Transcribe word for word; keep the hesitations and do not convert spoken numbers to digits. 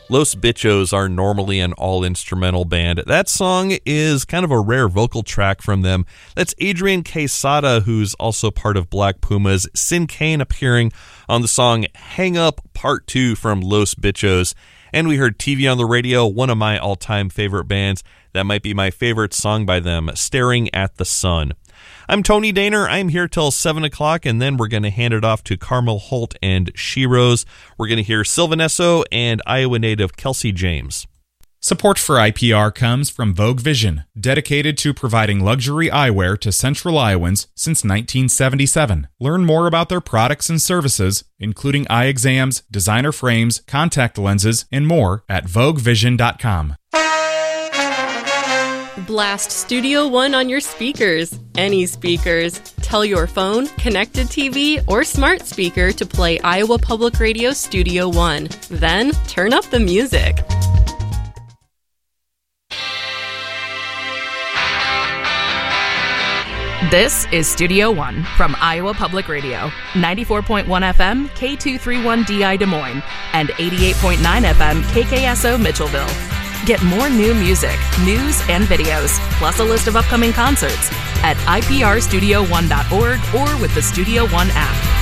Los Bichos are normally an all-instrumental band. That song is kind of a rare vocal track from them. That's Adrian Quesada, who's also part of Black Pumas. Sin Kane appearing on the song Hang Up Part two from Los Bichos. And we heard T V on the Radio, one of my all-time favorite bands. That might be my favorite song by them, Staring at the Sun. I'm Tony Daner. I'm here till seven o'clock, and then we're going to hand it off to Carmel Holt and She-Rose. We're going to hear Sylvan Esso and Iowa native Kelsey James. Support for I P R comes from Vogue Vision, dedicated to providing luxury eyewear to Central Iowans since nineteen seventy-seven. Learn more about their products and services, including eye exams, designer frames, contact lenses, and more at vogue vision dot com. Blast Studio One on your speakers. Any speakers. Tell your phone, connected T V, or smart speaker to play Iowa Public Radio Studio One. Then turn up the music. This is Studio One from Iowa Public Radio, ninety-four point one F M, K two thirty-one D I Des Moines, and eighty-eight point nine F M, K K S O Mitchellville. Get more new music, news, and videos, plus a list of upcoming concerts at I P R studio one dot org or with the Studio One app.